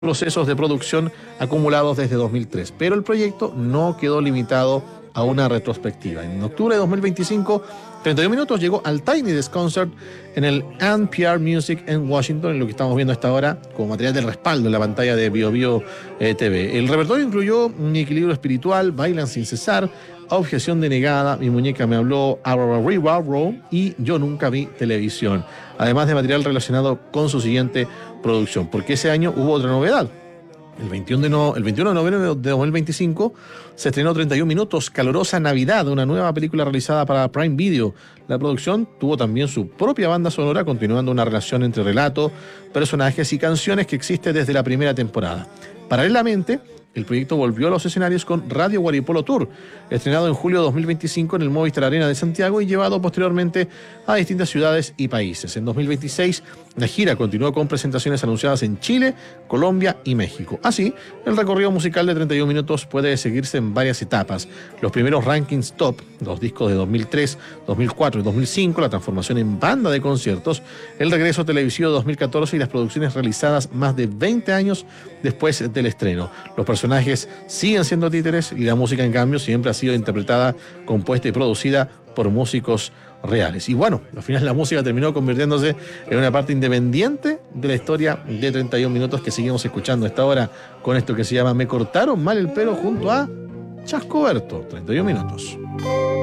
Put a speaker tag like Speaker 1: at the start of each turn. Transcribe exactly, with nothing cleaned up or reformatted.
Speaker 1: procesos de producción acumulados desde dos mil tres, pero el proyecto no quedó limitado a una retrospectiva. En octubre de dos mil veinticinco, treinta y un minutos llegó al Tiny Desk Concert en el N P R Music en Washington, en lo que estamos viendo hasta ahora como material de respaldo en la pantalla de BioBio eh, T V. El repertorio incluyó un equilibrio espiritual, Bailan sin cesar, Objeción denegada, Mi muñeca me habló, Row y Yo nunca vi televisión, además de material relacionado con su siguiente producción, porque ese año hubo otra novedad. El veintiuno de, no, el veintiuno de noviembre de dos mil veinticinco se estrenó treinta y un minutos, Calorosa Navidad, una nueva película realizada para Prime Video. La producción tuvo también su propia banda sonora, continuando una relación entre relato, personajes y canciones que existe desde la primera temporada. Paralelamente, el proyecto volvió a los escenarios con Radio Guaripolo Tour, estrenado en julio de dos mil veinticinco en el Movistar Arena de Santiago y llevado posteriormente a distintas ciudades y países. En dos mil veintiséis, la gira continuó con presentaciones anunciadas en Chile, Colombia y México. Así, el recorrido musical de treinta y un minutos puede seguirse en varias etapas. Los primeros rankings top, los discos de dos mil tres, dos mil cuatro y dos mil cinco, la transformación en banda de conciertos, el regreso televisivo de dos mil catorce y las producciones realizadas más de veinte años después del estreno. Los personajes siguen siendo títeres y la música, en cambio, siempre ha sido interpretada, compuesta y producida por músicos reales. Y bueno, al final la música terminó convirtiéndose en una parte independiente de la historia de treinta y un minutos que seguimos escuchando a esta hora con esto que se llama Me cortaron mal el pelo junto a Chascoberto. treinta y un minutos.